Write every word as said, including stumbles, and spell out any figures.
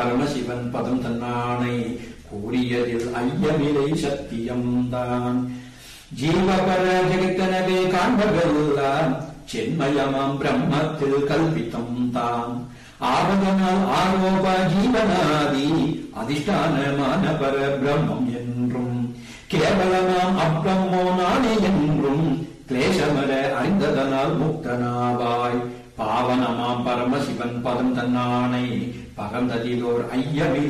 பரமசிவன் பதம் தன்னானை கூறியதில் ஐயமிலை சத்தியம்தான். ஜீவபர ஜெகத்தனவே காண்பதெல்லாம் சென்மயமாம் பிரம்மத்தில் கல்பித்தம் தான். ஆவதனால் ஆரோப ஜீவனாதி அதிஷ்டானமான பர பிரம்மம் என்றும் கேவலமாம் அப்ரம்மோ நானே என்றும் கிளேசமர அறிந்ததனால் முக்தனாவாய். பாவனமாம் பரமசிவன் பதம் தன்னானை பகந்ததிலோர் ஐயமில்லை